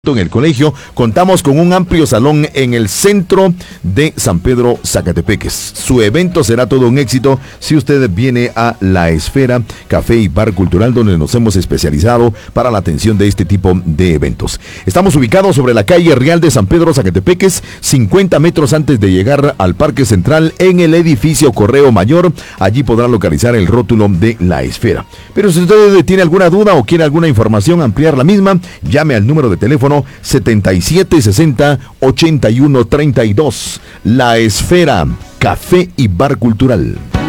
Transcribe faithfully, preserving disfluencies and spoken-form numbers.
En el colegio contamos con un amplio salón en el centro de San Pedro Zacatepeques. Su evento será todo un éxito si usted viene a La Esfera, café y bar cultural, donde nos hemos especializado para la atención de este tipo de eventos. Estamos ubicados sobre la calle Real de San Pedro Zacatepeques, cincuenta metros antes de llegar al Parque Central, en el edificio Correo Mayor. Allí podrá localizar el rótulo de La Esfera. Pero si usted tiene alguna duda o quiere alguna información, ampliar la misma, llame al número de teléfono setenta y siete sesenta ochenta y uno treinta y dos. La Esfera, café y bar cultural.